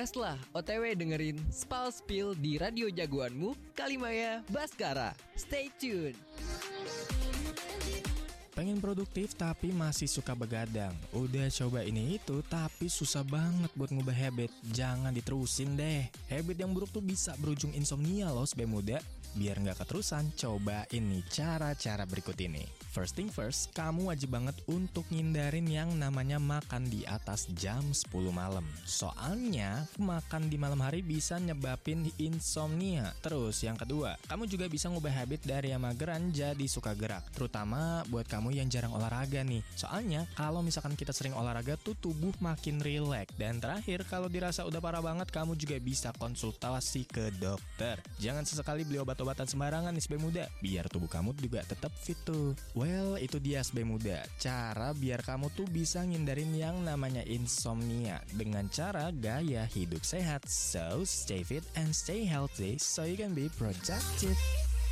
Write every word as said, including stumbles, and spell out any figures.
Gaslah O T W dengerin Spal Spill di radio jagoanmu, Kalimaya Baskara. Stay tuned. Pengen produktif tapi masih suka begadang? Udah coba ini itu tapi susah banget buat ngubah habit? Jangan diterusin deh. Habit yang buruk tuh bisa berujung insomnia loh Sobat Muda. Biar nggak keterusan, coba ini cara-cara berikut ini. First thing first, kamu wajib banget untuk ngindarin yang namanya makan di atas jam sepuluh malam. Soalnya, makan di malam hari bisa nyebabin insomnia. Terus yang kedua, kamu juga bisa ngubah habit dari yang mageran jadi suka gerak. Terutama buat kamu yang jarang olahraga nih. Soalnya, kalau misalkan kita sering olahraga tuh tubuh makin rileks. Dan terakhir, kalau dirasa udah parah banget, kamu juga bisa konsultasi ke dokter. Jangan sesekali beli obat-obatan sembarangan nih Sobat Muda, biar tubuh kamu juga tetap fit tuh. Well, itu dia Sobat Muda, cara biar kamu tuh bisa ngindarin yang namanya insomnia dengan cara gaya hidup sehat. So, stay fit and stay healthy so you can be productive.